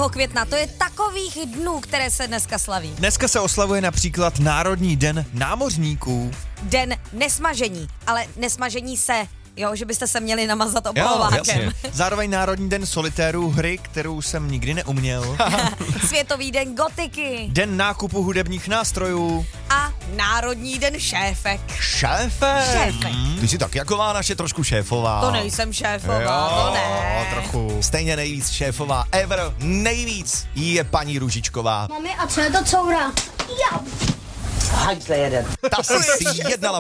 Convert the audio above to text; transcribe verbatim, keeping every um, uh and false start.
druhého května. To je takových dnů, které se dneska slaví. Dneska se oslavuje například Národní den námořníků. Den nesmažení, ale nesmažení se, jo, že byste se měli namazat opalovákem. Zároveň Národní den solitérů, hry, kterou jsem nikdy neuměl. Světový den gotiky. Den nákupu hudebních nástrojů. A Národní den šéfek. Šéfek? Šéfek. Ty jsi tak jaková naše trošku šéfová. To nejsem šéfová, jo, to ne. trochu. Stejně nejvíc šéfová ever, nejvíc jí je paní Růžičková. Mami, a co je to coura? Já. Ta si si jednala